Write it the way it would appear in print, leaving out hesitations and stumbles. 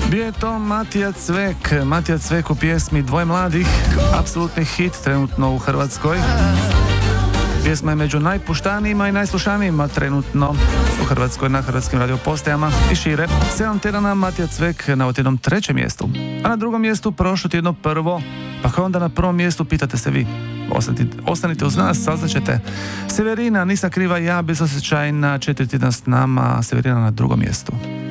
Bio je to Matija Cvek u pjesmi Dvoje mladih, apsolutni hit trenutno u Hrvatskoj. Pjesma je među najpuštanijima i najslušanijima trenutno u Hrvatskoj na hrvatskim radiopostajama i šire. 7 tjedana Matija Cvek na jednom 3. mjestu, a na 2. mjestu prošlo tjedno prvo, pa kao onda na 1. mjestu pitate se vi. Ostanite uz nas, saznaćete. Severina, Nisam kriva ja, bezosjećajna, 4 tjedna s nama, Severina na 2. mjestu.